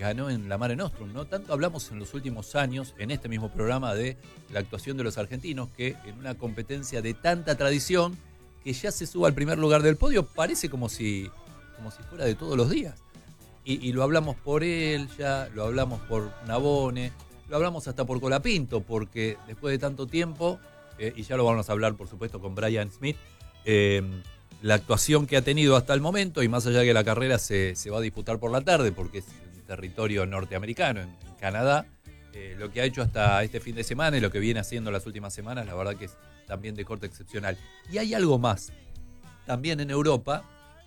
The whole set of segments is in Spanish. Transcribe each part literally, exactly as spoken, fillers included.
ganó en la Mare Nostrum, ¿no? Tanto hablamos en los últimos años, en este mismo programa, de la actuación de los argentinos, que en una competencia de tanta tradición, que ya se suba al primer lugar del podio, parece como si, como si fuera de todos los días. Y, y lo hablamos por él, ya lo hablamos por Navone, lo hablamos hasta por Colapinto, porque después de tanto tiempo, eh, y ya lo vamos a hablar por supuesto con Brian Smith, eh, la actuación que ha tenido hasta el momento, y más allá de que la carrera se, se va a disputar por la tarde, porque es en territorio norteamericano, en, en Canadá, eh, lo que ha hecho hasta este fin de semana y lo que viene haciendo las últimas semanas, la verdad que es también de corte excepcional. Y hay algo más, también en Europa,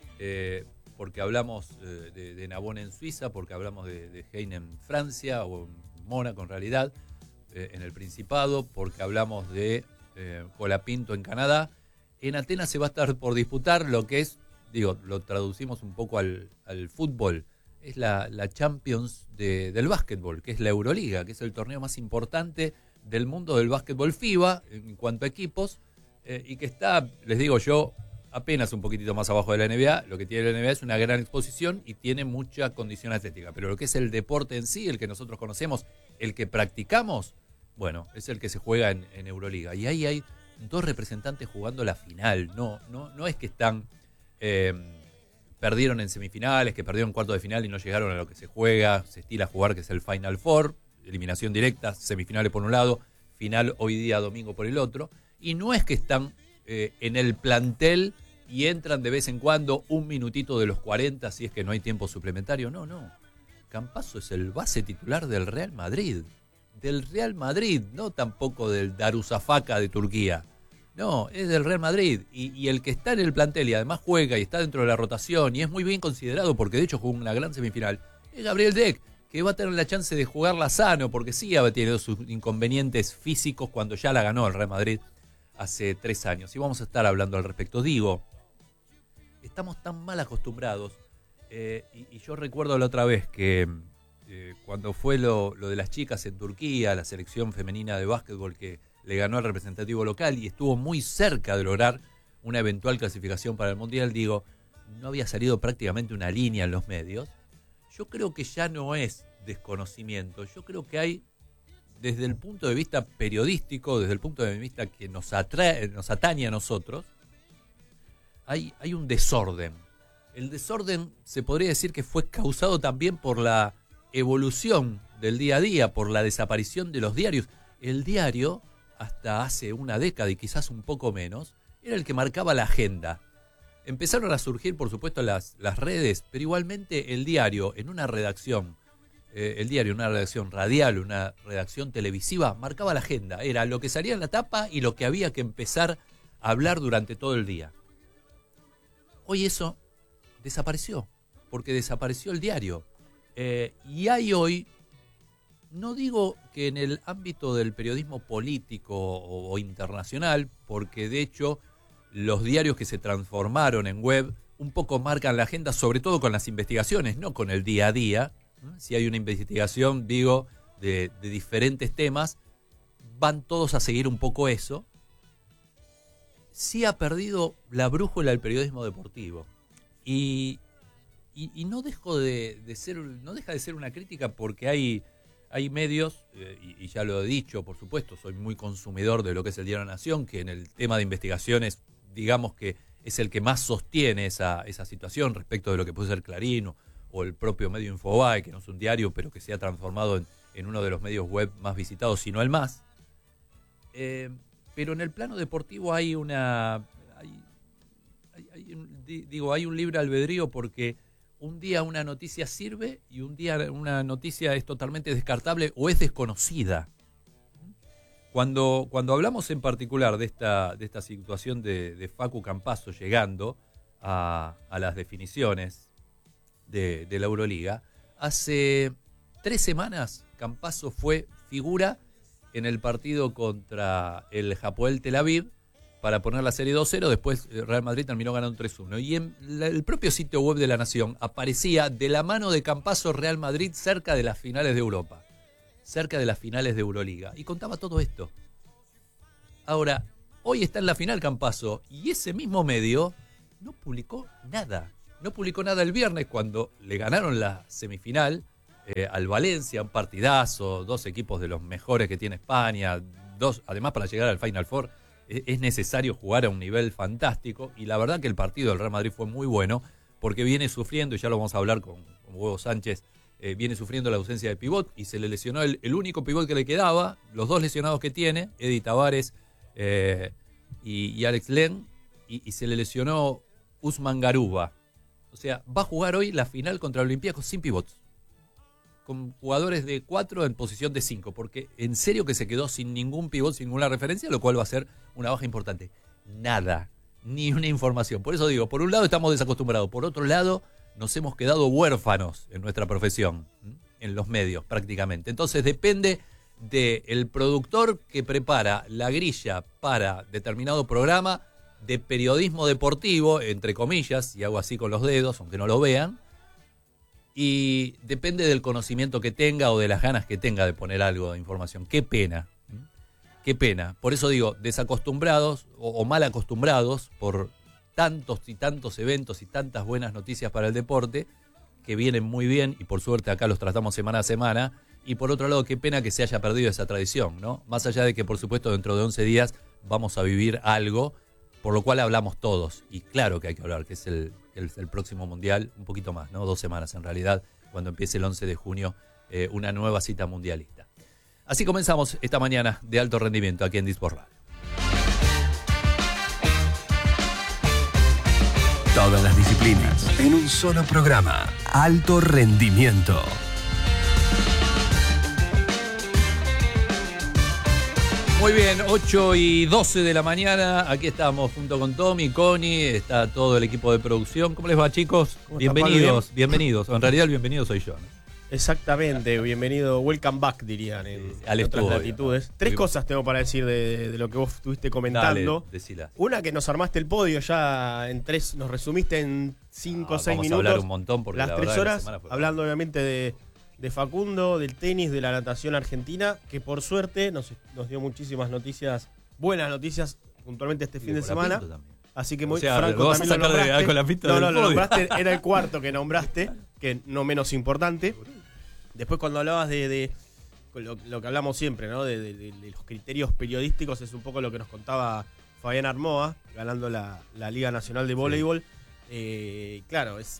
eh, porque hablamos eh, de, de Navone en Suiza, porque hablamos de, de Heine en Francia, o en Mónaco en realidad, eh, en el Principado, porque hablamos de eh, Colapinto en Canadá. En Atenas se va a estar por disputar lo que es, digo, lo traducimos un poco al, al fútbol, es la, la Champions de, del básquetbol, que es la Euroliga, que es el torneo más importante del mundo del básquetbol FIBA en cuanto a equipos, eh, y que está, les digo yo, apenas un poquitito más abajo de la N B A. Lo que tiene la N B A es una gran exposición y tiene mucha condición atlética, pero lo que es el deporte en sí, el que nosotros conocemos, el que practicamos, bueno, es el que se juega en, en Euroliga. Y ahí hay dos representantes jugando la final. No, no, no es que están eh, perdieron en semifinales, que perdieron en cuarto de final y no llegaron a lo que se juega, se estila jugar, que es el Final Four, eliminación directa, semifinales por un lado, final hoy día domingo por el otro. Y no es que están eh, en el plantel y entran de vez en cuando un minutito de los cuarenta si es que no hay tiempo suplementario. No, no. Campazzo es el base titular del Real Madrid. Del Real Madrid, no tampoco del Darusafaka de Turquía. No, es del Real Madrid. Y, y el que está en el plantel y además juega y está dentro de la rotación y es muy bien considerado porque de hecho jugó una gran semifinal, es Gabriel Deck, que va a tener la chance de jugarla sano porque sí ha tenido sus inconvenientes físicos cuando ya la ganó el Real Madrid hace tres años. Y vamos a estar hablando al respecto. Digo, estamos tan mal acostumbrados. Eh, y, y yo recuerdo la otra vez que eh, cuando fue lo, lo de las chicas en Turquía, la selección femenina de básquetbol que le ganó al representativo local y estuvo muy cerca de lograr una eventual clasificación para el Mundial, digo, no había salido prácticamente una línea en los medios. Yo creo que ya no es desconocimiento, yo creo que hay, desde el punto de vista periodístico, desde el punto de vista que nos, atrae, nos atañe a nosotros, hay, hay un desorden. El desorden se podría decir que fue causado también por la evolución del día a día, por la desaparición de los diarios. El diario, hasta hace una década y quizás un poco menos, era el que marcaba la agenda. Empezaron a surgir, por supuesto, las, las redes, pero igualmente el diario en una redacción, eh, el diario en una redacción radial, una redacción televisiva, marcaba la agenda. Era lo que salía en la tapa y lo que había que empezar a hablar durante todo el día. Hoy eso desapareció, porque desapareció el diario. Eh, y hay hoy, no digo que en el ámbito del periodismo político o, o internacional, porque de hecho los diarios que se transformaron en web un poco marcan la agenda, sobre todo con las investigaciones, no con el día a día. Si hay una investigación, digo, de, de diferentes temas, van todos a seguir un poco eso. Sí ha perdido la brújula del periodismo deportivo. Y, y, y no dejo de, de ser, no deja de ser una crítica porque hay, hay medios, eh, y, y ya lo he dicho, por supuesto, soy muy consumidor de lo que es el Diario de la Nación, que en el tema de investigaciones, digamos que es el que más sostiene esa, esa situación respecto de lo que puede ser Clarín o, o el propio medio Infobae, que no es un diario, pero que se ha transformado en, en uno de los medios web más visitados, si no el más. Eh, pero en el plano deportivo hay una... Hay, hay, hay un, digo, hay un libre albedrío porque un día una noticia sirve y un día una noticia es totalmente descartable o es desconocida. Cuando, cuando hablamos en particular de esta, de esta situación de, de Facu Campazzo llegando a, a las definiciones de, de la Euroliga, hace tres semanas Campazzo fue figura en el partido contra el Hapoel Tel Aviv para poner la serie dos cero, después Real Madrid terminó ganando tres uno. Y en la, el propio sitio web de La Nación aparecía de la mano de Campazzo Real Madrid cerca de las finales de Europa. cerca de las finales de Euroliga. Y contaba todo esto. Ahora, hoy está en la final Campazzo y ese mismo medio no publicó nada. No publicó nada el viernes cuando le ganaron la semifinal eh, al Valencia, un partidazo, dos equipos de los mejores que tiene España, dos, además para llegar al Final Four eh, es necesario jugar a un nivel fantástico, y la verdad que el partido del Real Madrid fue muy bueno, porque viene sufriendo, y ya lo vamos a hablar con, con Hugo Sánchez, eh, viene sufriendo la ausencia de pivot, y se le lesionó el, el único pivot que le quedaba, los dos lesionados que tiene, Eddie Tavares eh, y, y Alex Len, y, y se le lesionó Usman Garuba. O sea, va a jugar hoy la final contra el Olympiacos sin pivots, con jugadores de cuatro en posición de cinco, porque en serio que se quedó sin ningún pivot, sin ninguna referencia, lo cual va a ser una baja importante. Nada, ni una información. Por eso digo, por un lado estamos desacostumbrados, por otro lado nos hemos quedado huérfanos en nuestra profesión, en los medios prácticamente. Entonces depende del productor que prepara la grilla para determinado programa de periodismo deportivo, entre comillas, y hago así con los dedos, aunque no lo vean, y depende del conocimiento que tenga o de las ganas que tenga de poner algo de información. Qué pena, qué pena. Por eso digo, desacostumbrados o, o mal acostumbrados por tantos y tantos eventos y tantas buenas noticias para el deporte, que vienen muy bien, y por suerte acá los tratamos semana a semana. Y por otro lado, qué pena que se haya perdido esa tradición, ¿no? Más allá de que, por supuesto, dentro de once días vamos a vivir algo por lo cual hablamos todos, y claro que hay que hablar, que es el, el, el próximo Mundial, un poquito más, ¿no? Dos semanas en realidad, cuando empiece el once de junio, eh, una nueva cita mundialista. Así comenzamos esta mañana de alto rendimiento aquí en Disport Radio. Todas las disciplinas en un solo programa. Alto rendimiento. Muy bien, ocho y doce de la mañana, aquí estamos junto con Tommy, Connie, está todo el equipo de producción. ¿Cómo les va, chicos? Bienvenidos, bien? bienvenidos. En realidad el bienvenido soy yo, ¿no? Exactamente, bienvenido, welcome back, dirían en, sí, al en otras estudio, latitudes. ¿no? Tres Muy cosas tengo para decir de, de lo que vos estuviste comentando. Dale, decila. Una, que nos armaste el podio ya en tres, nos resumiste en cinco o Ah, seis vamos minutos. a hablar un montón porque las la tres verdad horas, la semana fue hablando obviamente de, de Facundo, del tenis, de la natación argentina, que por suerte nos, nos dio muchísimas noticias, buenas noticias, puntualmente este Y fin de de semana. Colapinto también. Así que muy O sea, Franco ¿lo vas a también lo sacar de nombraste. Colapinto No, del no, lo podio? nombraste, era el cuarto que nombraste, que no menos importante. Después, cuando hablabas de, de lo, lo que hablamos siempre, ¿no? De, de, de los criterios periodísticos, es un poco lo que nos contaba Fabián Armoa, ganando la, la Liga Nacional de Voleibol. Sí. Eh, claro, es...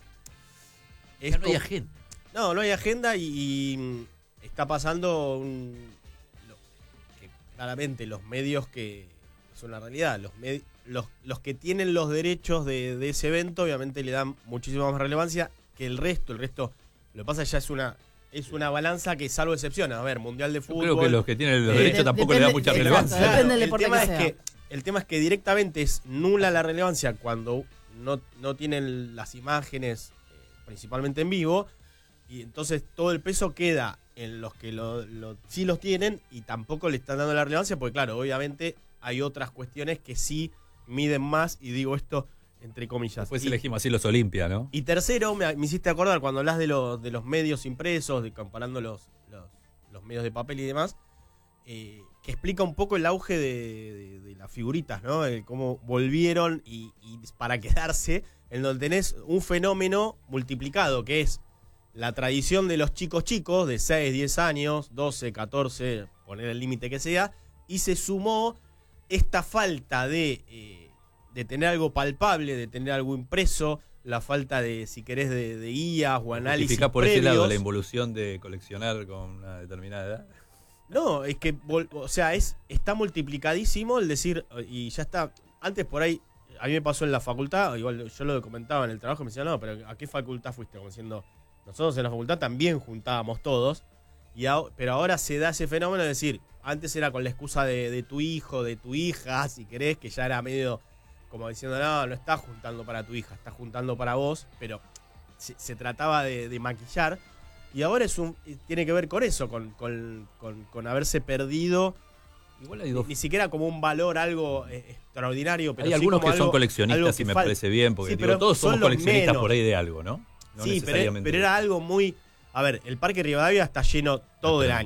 es ya no hay como, agenda. No, no hay agenda y, y está pasando un, lo, que claramente los medios que... Es una realidad, los, med, los, los que tienen los derechos de, de ese evento obviamente le dan muchísima más relevancia que el resto. El resto, lo que pasa ya es una... Es una balanza que, salvo excepciones, a ver, Mundial de Fútbol... Yo creo que los que tienen los eh, derechos tampoco depende, le dan mucha exacto, relevancia. Claro, depende del el, deporte tema que es sea. que, el tema es que directamente es nula la relevancia cuando no, no tienen las imágenes, eh, principalmente en vivo, y entonces todo el peso queda en los que lo, lo, sí los tienen y tampoco le están dando la relevancia, porque claro, obviamente hay otras cuestiones que sí miden más, y digo esto entre comillas. Después y, elegimos así los Olimpia, ¿no? Y tercero, me, me hiciste acordar cuando hablas de, lo, de los medios impresos, de comparando los, los, los medios de papel y demás, eh, que explica un poco el auge de, de, de las figuritas, ¿no? El cómo volvieron y, y para quedarse, en donde tenés un fenómeno multiplicado, que es la tradición de los chicos chicos, de seis, diez años, doce, catorce, poner el límite que sea, y se sumó esta falta de... Eh, de tener algo palpable, de tener algo impreso, la falta de, si querés, de, de guías o análisis Justificá por previos. ese lado la involución de coleccionar con una determinada edad. No, es que, o sea, es está multiplicadísimo el decir, y ya está, antes por ahí, a mí me pasó en la facultad, igual yo lo comentaba en el trabajo, me decían, no, pero ¿a qué facultad fuiste? Como diciendo, nosotros en la facultad también juntábamos todos, y a, pero ahora se da ese fenómeno de decir, antes era con la excusa de, de tu hijo, de tu hija, si querés, que ya era medio... como diciendo, no, no estás juntando para tu hija, estás juntando para vos, pero se, se trataba de, de maquillar, y ahora es un tiene que ver con eso, con, con, con, con haberse perdido, Igual hay dos... ni, ni siquiera como un valor, algo eh, extraordinario, pero hay sí algunos como que algo, son coleccionistas y me fal... parece bien, porque sí, digo, pero todos somos son los coleccionistas menos. por ahí de algo, ¿no? No sí, pero, necesariamente. pero era algo muy... A ver, el Parque Rivadavia está lleno todo Ah, el claro. año,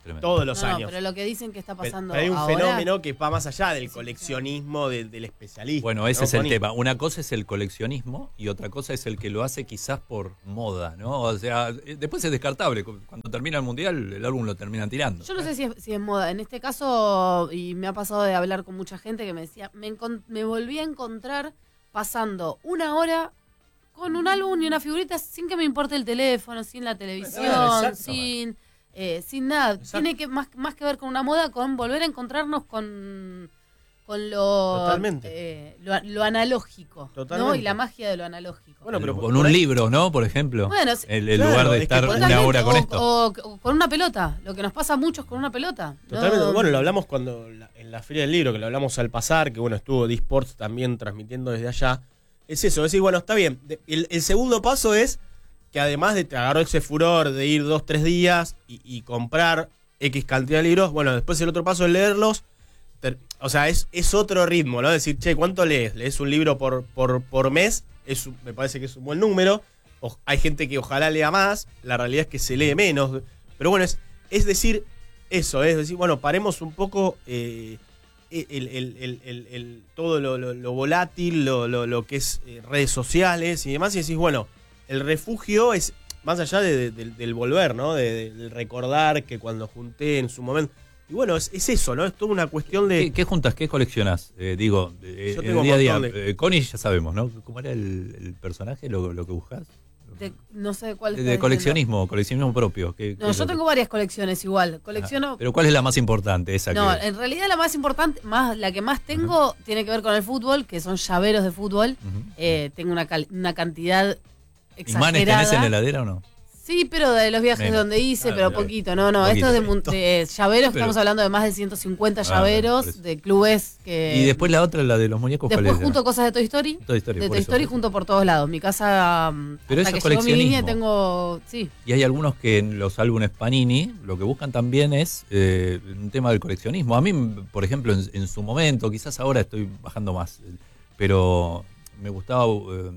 Tremendo. Todos los no, no, años. pero lo que dicen que está Pero- pasando pero hay un ahora, fenómeno que va más allá del Sí, coleccionismo del, del especialista. Bueno, ese ¿no, es el Connie? tema. Una cosa es el coleccionismo y otra cosa es el que lo hace quizás por moda, ¿no? O sea, eh, después es descartable. Cuando termina el mundial, el álbum lo terminan tirando. Yo no sé si es, si es moda. En este caso, y me ha pasado de hablar con mucha gente que me decía, me, encon- me volví a encontrar pasando una hora con un álbum y una figurita sin que me importe el teléfono, sin la televisión, Claro, exacto. sin eh, sin nada. Exacto. Tiene que más, más que ver con una moda, con volver a encontrarnos con, con lo, Totalmente. eh, lo, lo analógico, ¿no? Totalmente. Y la magia de lo analógico. Bueno, pero con por un ahí- libro, ¿no? Por ejemplo. Bueno, sí. el, el Claro, lugar de es que estar por- una Totalmente, hora con o, esto. o- o con una pelota, lo que nos pasa a muchos con una pelota. Totalmente. No- Bueno, lo hablamos cuando la- en la Feria del Libro, que lo hablamos al pasar, que bueno, estuvo D-Sports también transmitiendo desde allá. Es eso, es decir, bueno, está bien. De- El, el segundo paso es que además de te agarró ese furor de ir dos, tres días y, y comprar X cantidad de libros, bueno, después el otro paso es leerlos. Ter- o sea, es, es otro ritmo, ¿no? Decir, che, ¿cuánto lees? ¿Lees un libro por, por, por mes? Es un- me parece que es un buen número. O- hay gente que ojalá lea más, la realidad es que se lee menos. Pero bueno, es, es decir eso, es decir, bueno, paremos un poco eh, el, el- el- el- el- todo lo, lo- lo volátil, lo, lo- lo que es eh, redes sociales y demás, y decís, bueno, el refugio es más allá de- de- del, del volver, ¿no? De- de- del recordar que cuando junté en su momento. Y bueno, es, es eso, ¿no? Es toda una cuestión de. ¿Qué, qué juntas? ¿Qué coleccionás? Eh, digo, eh, Yo en tengo el día a un día. montón de- Eh, Connie ya sabemos, ¿no? ¿Cómo era el, el personaje, lo, lo que buscas? de- no sé cuál De, está de diciendo. coleccionismo, coleccionismo propio. ¿Qué- qué No, es yo lo que- tengo varias colecciones igual. Ah, Colecciono. pero ¿cuál es la más importante? Esa No, que... en realidad la más importante, más la que más tengo, tiene que ver con el fútbol, que son llaveros de fútbol. Ujú. Eh, tengo una, cal- una cantidad ¿Imanes exagerada. tenés en la heladera o no? Sí, pero de los viajes Menos. donde hice, Ah, pero bien. poquito. No, no, Poquito. esto es de, mun- de llaveros, Pero- estamos hablando de más de ciento cincuenta Ah, llaveros por eso. de clubes que... Y después la otra, la de los muñecos, ¿cuál Después es? junto cosas de Toy Story. Toy Story, de por Toy eso, Story por eso. junto por todos lados. Mi casa, mm, Pero hasta eso que es llegó mi niña, coleccionismo. tengo... Sí. Y hay algunos que en los álbumes Panini lo que buscan también es eh, un tema del coleccionismo. A mí, por ejemplo, en, en su momento, quizás ahora estoy bajando más, eh, pero me gustaba eh,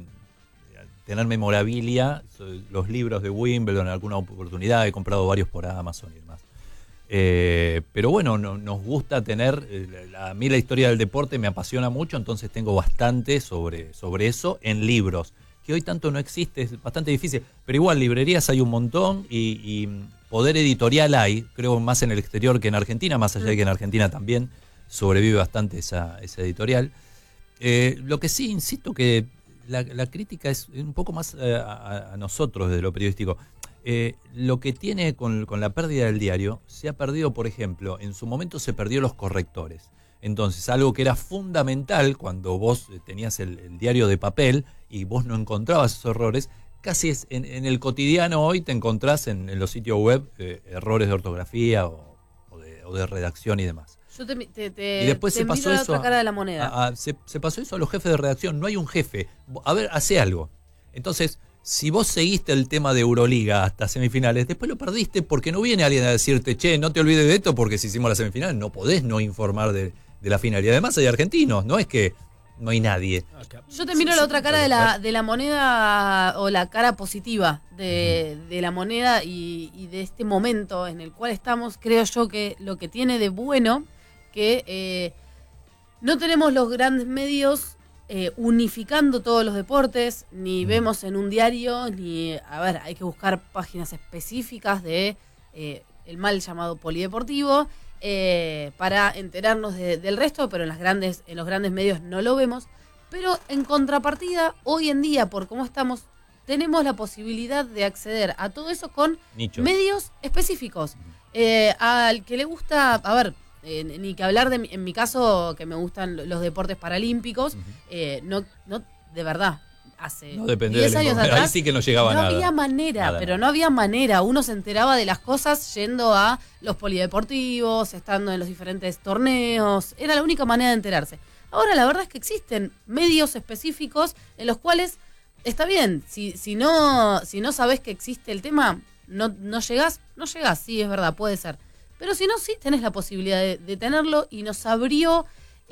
tener memorabilia, so- los libros de Wimbledon en alguna oportunidad, he comprado varios por Amazon y demás. Eh, pero bueno, no- nos gusta tener, eh, la- a mí la historia del deporte me apasiona mucho, entonces tengo bastante sobre, sobre eso en libros, que hoy tanto no existe, es bastante difícil, pero igual librerías hay un montón y, y poder editorial hay, creo más en el exterior que en Argentina, más allá de que en Argentina también sobrevive bastante esa, esa editorial. Eh, lo que sí, insisto que la, la crítica es un poco más eh, a, a nosotros desde lo periodístico. Eh, lo que tiene con, con la pérdida del diario, se ha perdido, por ejemplo, en su momento se perdió los correctores. Entonces, algo que era fundamental cuando vos eh, tenías el, el diario de papel y vos no encontrabas esos errores, casi es en, en el cotidiano hoy te encontrás en, en los sitios web eh, errores de ortografía o, o, de, o de redacción y demás. Yo te, te, te, Y después te se miro pasó la eso otra a- cara de la moneda. a- a- se, se pasó eso a los jefes de redacción. No hay un jefe. A ver, hace algo. Entonces, si vos seguiste el tema de Euroliga hasta semifinales, después lo perdiste porque no viene alguien a decirte, che, no te olvides de esto porque si hicimos la semifinal no podés no informar de, de la final. Y además hay argentinos, no es que no hay nadie. Yo te miro la otra cara de la, de la moneda o la cara positiva de, de la moneda y, y de este momento en el cual estamos. Creo yo que lo que tiene de bueno que eh, no tenemos los grandes medios eh, unificando todos los deportes, ni vemos en un diario, ni, a ver, hay que buscar páginas específicas de eh, el mal llamado polideportivo eh, para enterarnos de- del resto, pero en las grandes, en los grandes medios no lo vemos. Pero en contrapartida, hoy en día, por cómo estamos, tenemos la posibilidad de acceder a todo eso con Nichos. medios específicos. Eh, al que le gusta, a ver, eh, ni que hablar de, mi- en mi caso, que me gustan los deportes paralímpicos, eh, no, no, de verdad, hace No depende diez del años informe. atrás, Ahí sí que no llegaba no nada. había manera, Nada, pero nada. no había manera. Uno se enteraba de las cosas yendo a los polideportivos, estando en los diferentes torneos. Era la única manera de enterarse. Ahora la verdad es que existen medios específicos en los cuales está bien. Si, si no, si no sabés que existe el tema, no, no llegás, no llegás, sí, es verdad, puede ser. Pero si no, sí tenés la posibilidad de, de tenerlo y nos abrió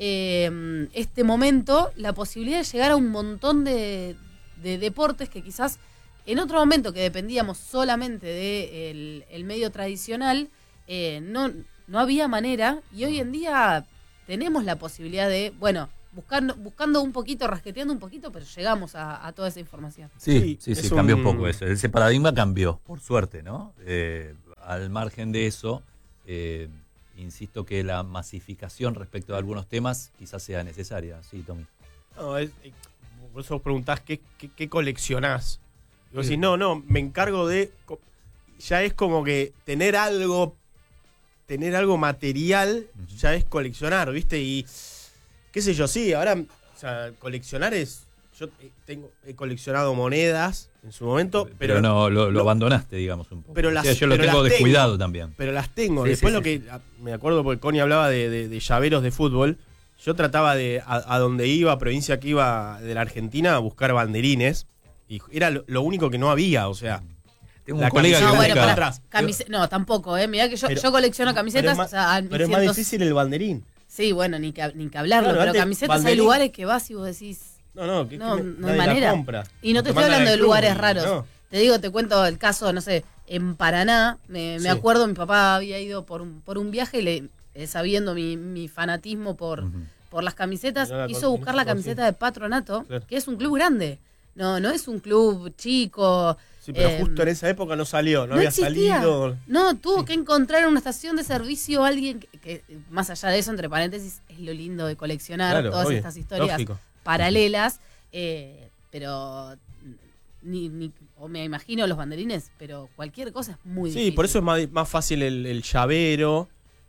eh, este momento la posibilidad de llegar a un montón de, de deportes que quizás en otro momento que dependíamos solamente del el medio tradicional, eh, no, no había manera, y hoy en día tenemos la posibilidad de, bueno, buscando, buscando un poquito, rasqueteando un poquito, pero llegamos a, a toda esa información. Sí, sí, sí, es cambió un- un poco eso. Ese paradigma cambió, por suerte, ¿no? Eh, al margen de eso, eh, insisto que la masificación respecto a algunos temas quizás sea necesaria. Sí, Tommy. No, es- eh, por eso vos preguntás qué, qué, qué coleccionás. Y vos Sí. decís, no, no, me encargo de. co- Ya es como que tener algo. Tener algo material Ujú. ya es coleccionar, ¿viste? Y. Qué sé yo, sí, ahora. O sea, coleccionar es. Yo eh, tengo, he coleccionado monedas en su momento, Pero, pero, no, lo, lo no- abandonaste, digamos, un poco. pero O sea, las- yo lo pero tengo las descuidado tengo. también. pero las tengo. Sí, Después sí, lo sí, que. sí. a- Me acuerdo porque Connie hablaba de, de- de llaveros de fútbol. Yo trataba de, a, a donde iba, provincia que iba de la Argentina, a buscar banderines. Y era lo, lo único que no había, o sea. Tengo la un colega que camiseta No, de bueno, busca- para pará, camise- no, tampoco, ¿eh? Mirá que yo, Pero- yo colecciono camisetas. Pero es más, o sea, a mis pero es más cientos- difícil el banderín. Sí, bueno, ni que, ni que hablarlo, Claro, pero antes, camisetas hay banderín- lugares que vas y vos decís. No, no, que, No, que no hay nadie la manera. compra. Y no O te estoy mandan hablando al de club lugares y- raros. no. Te digo, te cuento el caso, no sé, en Paraná, me, me Sí. acuerdo, mi papá había ido por un, por un viaje y le, eh, sabiendo mi, mi fanatismo por, Ujú. por las camisetas, No la hizo con- buscar no la la camiseta consigo. de Patronato, Claro. que es un club grande. No, no es un club chico. Sí, pero eh, justo en esa época no salió, no, no había existía. salido. No, tuvo que encontrar en una estación de servicio a alguien que, que, más allá de eso, entre paréntesis, es lo lindo de coleccionar Claro, todas obvio, estas historias lógico. paralelas, eh, pero ni, ni, o me imagino los banderines, pero cualquier cosa es muy Sí, difícil. por eso es más, más fácil el, el llavero.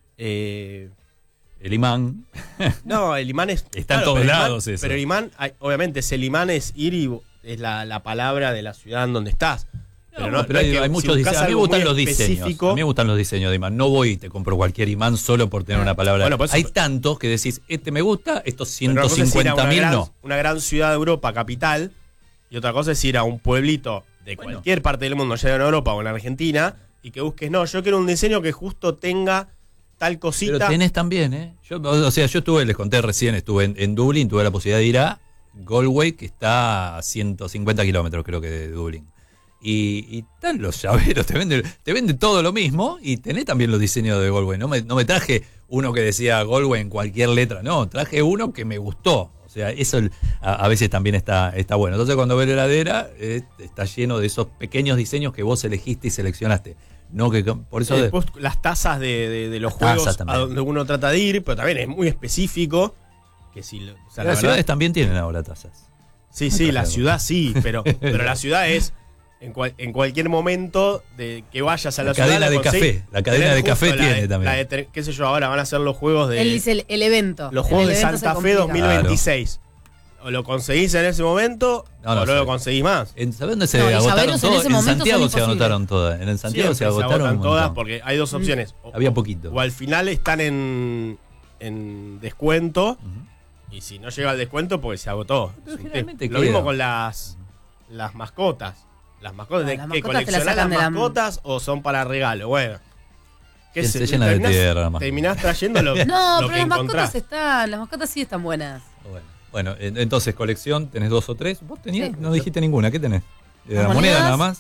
Eh, El imán. no, el imán es. Está en claro, todos pero el imán- lados eso. Pero el imán, hay- obviamente, es el imán es ir y es la, la palabra de la ciudad en donde estás. Pero no, pero no es hay, que hay si muchos buscas diseños. A mí me algo gustan muy los diseños. específico- A mí me gustan los diseños de imán. No voy y te compro cualquier imán solo por tener una palabra. Bueno, por eso- hay tantos que decís, este me gusta, estos Pero una cosa ciento es ir a cincuenta una mil gran- no. Una gran ciudad de Europa, capital, y otra cosa es ir a un pueblito de Bueno. cualquier parte del mundo, ya en Europa o en Argentina, y que busques, no, yo quiero un diseño que justo tenga tal Pero cosita. tenés también, ¿eh? Yo, o sea, yo estuve, les conté recién, estuve en, en Dublín, tuve la posibilidad de ir a Galway, que está a ciento cincuenta kilómetros, creo que, de Dublín. Y, y están los llaveros, te venden, te venden todo lo mismo y tenés también los diseños de Galway. No me, no me traje uno que decía Galway en cualquier letra, no, traje uno que me gustó. O sea, eso a, a veces también está, está bueno. Entonces, cuando ves la heladera, eh, está lleno de esos pequeños diseños que vos elegiste y seleccionaste. No que por eso Eh, de- después las tazas de, de- de los Las tazas juegos también. a donde uno trata de ir, pero también es muy específico. Que si, lo- o sea, la las verdad- ciudades también tienen ahora tazas. sí, sí, la traje ciudad sí, pero, pero la ciudad es en, cual- en cualquier momento de que vayas a la, La ciudad. cadena de conseguís. café, la cadena Tenés de café justo la tiene de- también. la de tener- qué sé yo, ahora van a ser los juegos de. Él dice el, el evento. Los En juegos el de evento se Santa Fe complica. dos mil veintiséis. O lo conseguís en ese momento, No, no o no sé. lo conseguís más. ¿En, ¿Sabés dónde se No, y agotaron llaveros en todas? ese En, momento Santiago son se imposibles. agotaron todas. En el Santiago Siempre se agotaron agotan un todas montón. porque hay dos opciones. O, Había poquito. o al final están en, en descuento. Ujú. Y si no llega el descuento, pues se agotó. Pero Es un generalmente tema. Lo queda. mismo con las, las mascotas. Las mascotas, No, ¿de las qué? mascotas te las ¿Coleccionás las sacan de la- mascotas o son para regalo? Bueno. ¿Qué Se- sé, se llena de terminás- tierra, la mascota. Terminás trayendo lo, No, lo pero que las mascotas encontrás. están, las mascotas sí están buenas. Bueno, bueno, en- entonces colección, tenés dos o tres. ¿Vos tenías? Sí. No dijiste ninguna. ¿Qué tenés? ¿De Las la moneda monedas. nada más?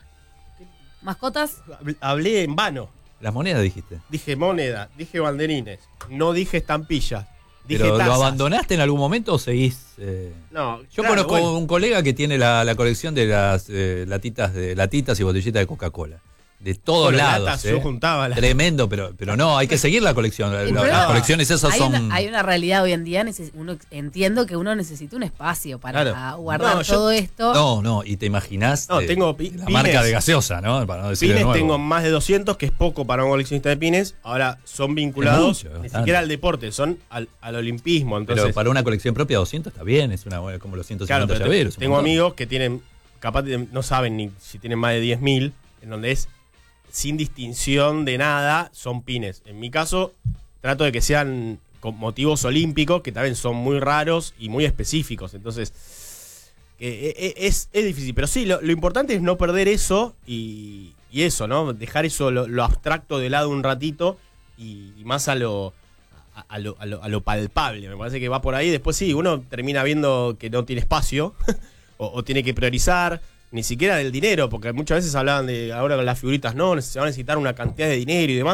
Mascotas, Hablé en vano. Las monedas dijiste. Dije moneda, dije banderines, no dije estampillas. Dije ¿Pero lo tazas. abandonaste en algún momento o seguís? eh? No, Yo claro, conozco bueno. un colega que tiene la, la colección de las eh, latitas de latitas y botellitas de Coca-Cola. De todos Bueno, lados. latas, eh. yo juntaba las- Tremendo, pero, pero no, hay que seguir la colección. La- El la- problema- las colecciones esas hay, son. una, hay una realidad hoy en día, neces- uno, entiendo que uno necesita un espacio para Claro. guardar No, yo- todo esto. No, no, y te imaginás. No, eh, tengo pi- la pines. marca de gaseosa, ¿no? Para no decir de Pines nuevo. tengo más de doscientos, que es poco para un coleccionista de pines. Ahora son vinculados Es mucho, ni bastante. siquiera al deporte, son al, al olimpismo. Entonces, Pero para una colección propia doscientos está bien, es una como los ciento claro, cincuenta pero te- llaveros. un tengo montón. amigos que tienen, capaz de- no saben ni si tienen más de diez mil, en donde es sin distinción de nada, son pines. En mi caso, trato de que sean con motivos olímpicos, que también son muy raros y muy específicos. Entonces, eh, eh, es, es difícil. Pero sí, lo, lo importante es no perder eso y, y eso, ¿no? Dejar eso, lo, lo abstracto de lado un ratito y, y más a lo, a, a lo, a lo- a lo palpable. Me parece que va por ahí. Después sí, uno termina viendo que no tiene espacio o, o tiene que priorizar. Ni siquiera del dinero, porque muchas veces hablaban de ahora con las figuritas, no, se va a necesitar una cantidad de dinero y demás.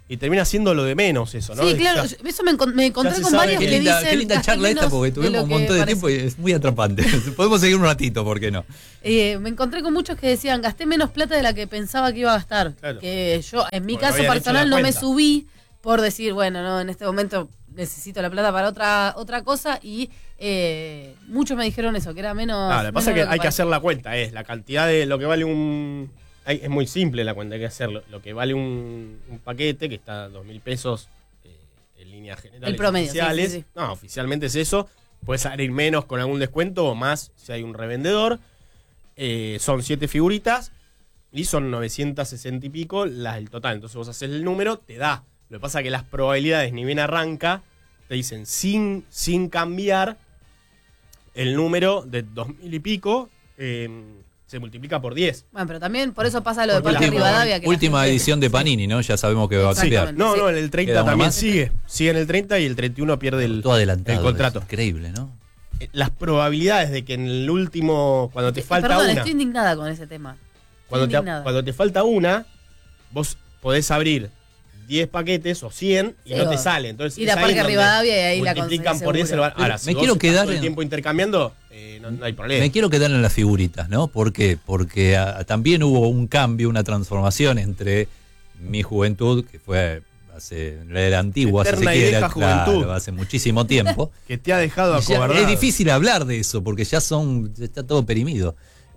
y termina siendo lo de menos eso, ¿no? Sí, claro, Ya, eso me, encon- me encontré se con sabe varios Qué que linda, dicen... qué linda gasté charla esta menos porque de tuvimos lo un que montón de parece. tiempo y es muy atrapante. Podemos seguir un ratito, ¿por qué no? Eh, me encontré con muchos que decían, gasté menos plata de la que pensaba que iba a gastar. Claro. Que yo, en mi Porque no caso habían hecho personal, la no me cuenta. subí por decir, bueno, no, en este momento necesito la plata para otra otra cosa y eh, muchos me dijeron eso, que era menos... No, lo que pasa es menos que de hay que parece. hacer la cuenta, es la cantidad de lo que vale un... hay- es muy simple la cuenta, hay que hacerlo. Lo que vale un, un paquete, que está a dos mil pesos eh, en líneas generales El promedio, sí, oficiales. sí, sí. No, oficialmente es eso. Puede salir menos con algún descuento o más si hay un revendedor. Eh, son siete figuritas y son novecientos sesenta y pico las del total. Entonces vos haces el número, te da. Lo que pasa es que las probabilidades, ni bien arranca, te dicen sin, sin cambiar el número de dos mil y pico, eh, se multiplica por diez. Bueno, pero también por eso pasa lo de Porque Parque la- Rivadavia. Que la Última gente- edición de Panini, ¿no? Ya sabemos que va a cambiar. Exactamente. No, Sí. no, en el treinta ¿Queda uno también más? sigue. Sigue en el treinta y el treinta y uno pierde el, Todo adelantado. el contrato. Es increíble, ¿no? Eh, Las probabilidades de que en el último, cuando te Eh, falta Perdón, una, estoy indignada con ese tema. Estoy cuando te, indignada. cuando te falta una, vos podés abrir diez paquetes o cien y Sí, no te o sale. Entonces ir a es ahí Parque donde Rivadavia y ahí la multiplican conseguís por diez. seguro. el val- Ahora, si Me vos quiero estás quedar todo el en- tiempo intercambiando, eh, no, no hay problema. Me quiero quedar en las figuritas, ¿no? ¿Por qué? Porque ah, también hubo un cambio, una transformación entre mi juventud, que fue hace en la era antigua, si se Eterna y quiere, vieja claro, juventud. hace muchísimo tiempo. Que te ha dejado Y ya acobardado. es difícil hablar de eso, porque ya son, ya está todo perimido.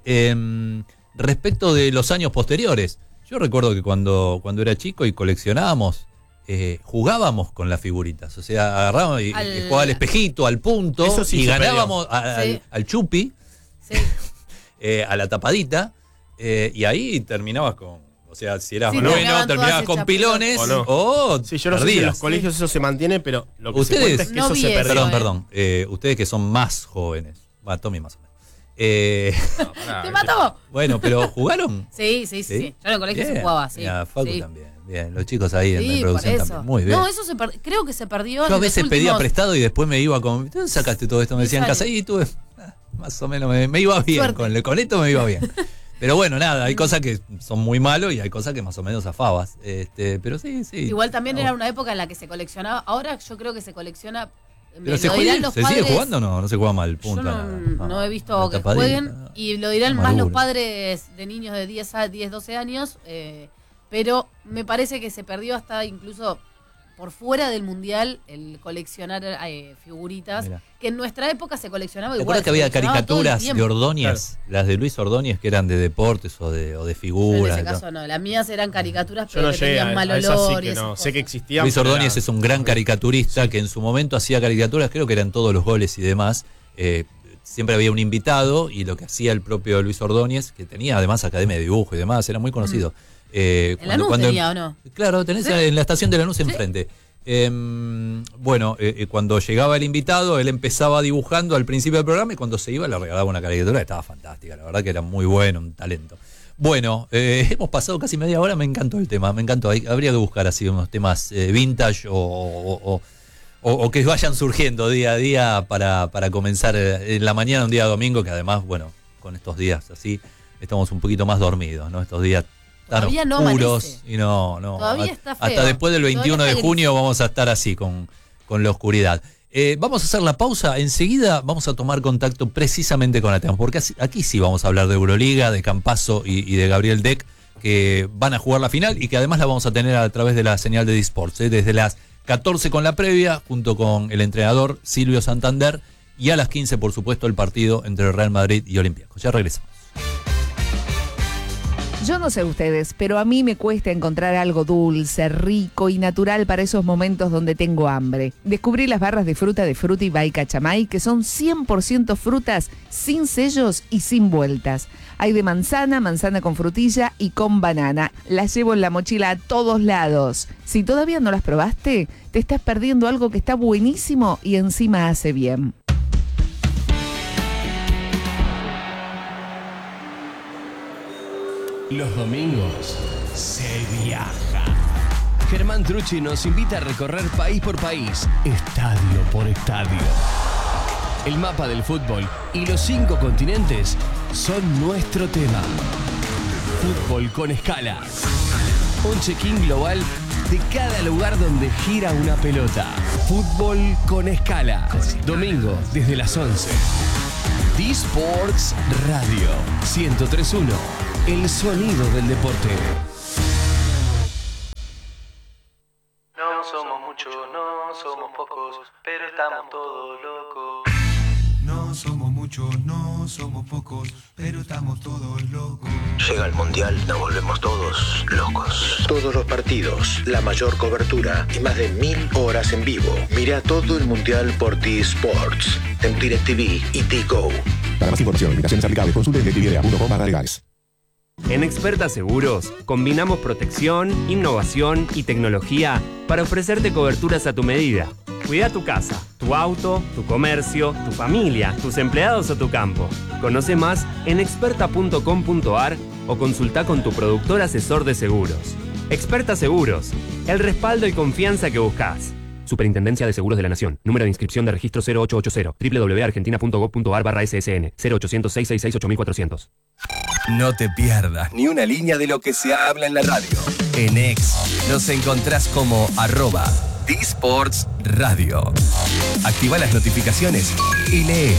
Eh, respecto de los años posteriores, yo recuerdo que cuando, cuando era chico y coleccionábamos, eh, jugábamos con las figuritas. O sea, agarrábamos y, Al- y jugaba al espejito, al punto, Eso sí y se ganábamos a- Sí. al, al chupi, Sí. eh, a la tapadita, eh, y ahí terminabas con. O sea, si eras Sí, bueno, terminaban terminabas todas con hechas pilones ¿O no? o Sí, yo no sé si en perdías. los colegios eso se mantiene, pero lo que Ustedes- se cuenta es que No eso vi se eso, perdió. Perdón, eh. perdón. eh, ustedes que son más jóvenes. Va, Tommy más o menos. Eh, No, pará, ¡Te eh. mató! bueno, pero ¿jugaron? Sí, sí, sí, ¿Sí? sí. Yo en el colegio Bien. se jugaba, sí. Mira, Facu sí. también. Bien, los chicos ahí en Sí, la por producción eso. también. Muy bien. No, eso se per- creo que se perdió. Yo a en veces los pedía últimos- prestado y después me iba con. ¿Dónde sacaste todo esto? Me decían en casa. Y tuve. ah, Más o menos me, me iba bien. Suerte. Con, con esto me iba bien. Pero bueno, nada, hay cosas que son muy malos y hay cosas que más o menos zafabas. Este, pero sí, sí. Igual también No. era una época en la que se coleccionaba. Ahora yo creo que se colecciona. Pero me se, lo juega- dirán los ¿se sigue padres- jugando o no? No se juega mal, Yo punto. no, nada. no he visto la que tapadita, jueguen y lo dirán más amargura. los padres de niños de diez, a diez doce años, eh, pero me parece que se perdió hasta incluso por fuera del mundial el coleccionar eh, figuritas, Mirá. que en nuestra época se coleccionaba ¿Te igual. acuerdas que había se coleccionaba todo el caricaturas de tiempo. Ordóñez? Las de Luis Ordóñez que eran de deportes o de, o de Yo en figuras. ese y todo. caso no, las mías eran caricaturas, Yo pero no que llegué tenían a, mal a esas sí olor y que esas no. cosas. Sé que existían. Luis pero Ordóñez era- es un gran caricaturista que en su momento hacía caricaturas, creo que eran todos los goles y demás. Eh, siempre había un invitado y lo que hacía el propio Luis Ordóñez, que tenía además academia de dibujo y demás, era muy conocido. Eh, ¿En Lanús tenía o no? Claro, tenés ¿Sí? en la estación de Lanús ¿Sí? enfrente. Eh, bueno, eh, eh, cuando llegaba el invitado, él empezaba dibujando al principio del programa y cuando se iba le regalaba una caricatura que estaba fantástica, la verdad que era muy bueno, un talento. Bueno, eh, hemos pasado casi media hora, me encantó el tema, me encantó. Hay- habría que buscar así unos temas eh, vintage o, o- o- o- o que vayan surgiendo día a día para, para comenzar eh, en la mañana, un día domingo, que además, bueno, con estos días así, estamos un poquito más dormidos, ¿no? Estos días tan Todavía no oscuros amanece. y no, no. Todavía a- está feo. Hasta después del Todavía veintiuno de está junio gris. vamos a estar así con, con la oscuridad. Eh, vamos a hacer la pausa. Enseguida vamos a tomar contacto precisamente con Atenas, porque así- aquí sí vamos a hablar de Euroliga, de Campazzo y, y de Gabriel Deck, que van a jugar la final y que además la vamos a tener a través de la señal de Disports, ¿eh? Desde las catorce con la previa, junto con el entrenador Silvio Santander, y a las quince, por supuesto, el partido entre Real Madrid y Olympiacos. Ya regresamos. Yo no sé ustedes, pero a mí me cuesta encontrar algo dulce, rico y natural para esos momentos donde tengo hambre. Descubrí las barras de fruta de Fruity by Cachamay, que son cien por ciento frutas, sin sellos y sin vueltas. Hay de manzana, manzana con frutilla y con banana. Las llevo en la mochila a todos lados. Si todavía no las probaste, te estás perdiendo algo que está buenísimo y encima hace bien. Los domingos se viaja. Germán Trucci nos invita a recorrer país por país, estadio por estadio. El mapa del fútbol y los cinco continentes son nuestro tema. Fútbol con escala. Un check-in global desde cada lugar donde gira una pelota. Fútbol con escalas. Domingo desde las once. D-Sports Radio ciento tres punto uno. El sonido del deporte. No somos muchos, no somos pocos, pero estamos todos locos. No somos muchos, no somos pocos, pero estamos todos locos. Llega el Mundial, nos volvemos todos locos. Todos los partidos, la mayor cobertura y más de mil horas en vivo. Mira todo el Mundial por T-Sports, en DirecTV y T-Go. Para más información, invitaciones aplicables, consulte en directv punto com barra legales. En Experta Seguros, combinamos protección, innovación y tecnología para ofrecerte coberturas a tu medida. Cuida tu casa, tu auto, tu comercio, tu familia, tus empleados o tu campo. Conoce más en experta punto com punto a r o consulta con tu productor asesor de seguros. Experta Seguros, el respaldo y confianza que buscas. Superintendencia de Seguros de la Nación. Número de inscripción de registro cero ocho ocho cero. doble u doble u doble u punto argentina punto gob punto a r barra S S N. cero ochocientos, seiscientos sesenta y seis, ocho mil cuatrocientos. No te pierdas ni una línea de lo que se habla en la radio. En X nos encontrás como arroba D-Sports Radio. Activa las notificaciones y lee.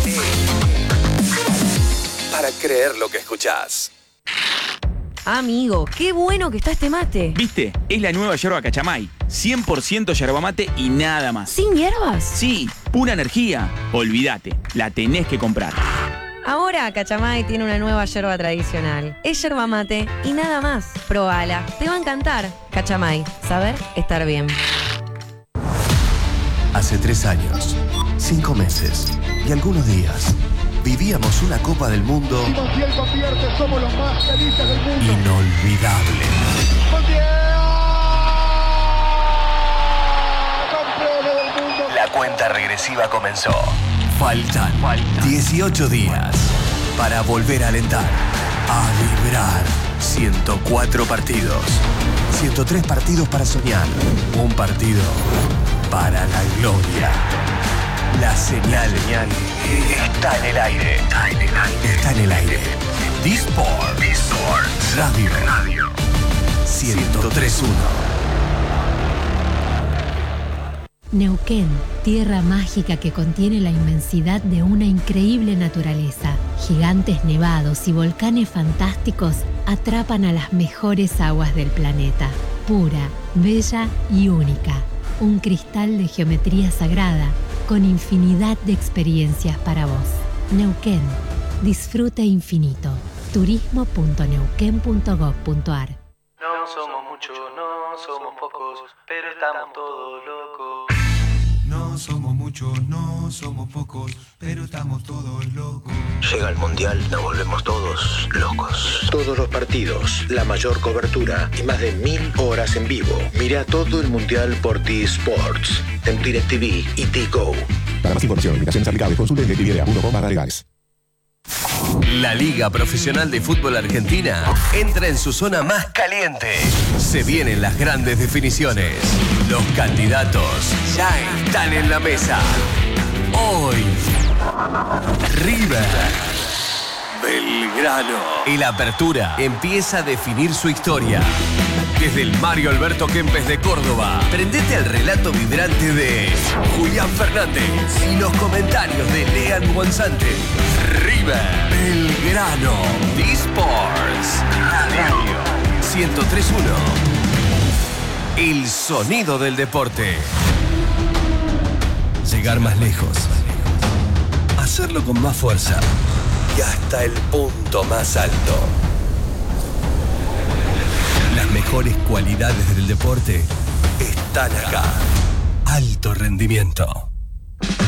Para creer lo que escuchás. Amigo, qué bueno que está este mate. ¿Viste? Es la nueva yerba Cachamay. cien por ciento yerba mate y nada más. ¿Sin hierbas? Sí, pura energía. Olvídate, la tenés que comprar. Ahora Cachamay tiene una nueva yerba tradicional. Es yerba mate y nada más. Probala, te va a encantar. Cachamay, saber estar bien. Hace tres años, cinco meses y algunos días, vivíamos una Copa del Mundo inolvidable. La cuenta regresiva comenzó. Faltan dieciocho días para volver a alentar, a vibrar. ciento cuatro partidos, ciento tres partidos para soñar, un partido para la gloria. La señal está en el aire. Está en el aire. Está en el aire. D-Sport. D-Sport. Radio. Radio. ciento tres punto uno. Neuquén, tierra mágica que contiene la inmensidad de una increíble naturaleza. Gigantes nevados y volcanes fantásticos atrapan a las mejores aguas del planeta. Pura, bella y única. Un cristal de geometría sagrada con infinidad de experiencias para vos. Neuquén, disfrute infinito. turismo punto neuquén punto gob punto a r. No somos muchos, no somos pocos, pero estamos todos locos. No somos muchos, no somos pocos, pero estamos todos locos. Llega el Mundial, nos volvemos todos locos. Todos los partidos, la mayor cobertura y más de mil horas en vivo. Mira todo el Mundial por T-Sports, en DirecTV y T-Go. Para más información, invitaciones aplicables, consulte en directv punto com barra legales. La Liga Profesional de Fútbol Argentina entra en su zona más caliente. Se vienen las grandes definiciones. Los candidatos ya están en la mesa. Hoy, River, Belgrano. El Apertura empieza a definir su historia. Desde el Mario Alberto Kempes de Córdoba, prendete al relato vibrante de Julián Fernández y los comentarios de Lean Guanzante. River, Belgrano, D-Sports Radio ciento tres punto uno. El sonido del deporte. Llegar más lejos. Hacerlo con más fuerza. Y hasta el punto más alto. Las mejores cualidades del deporte están acá. Alto rendimiento.